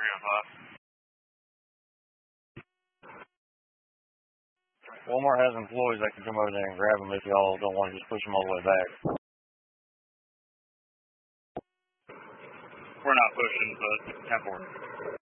Walmart has employees that can come over there and grab them if y'all don't want to just push them all the way back. We're not pushing, but temporary.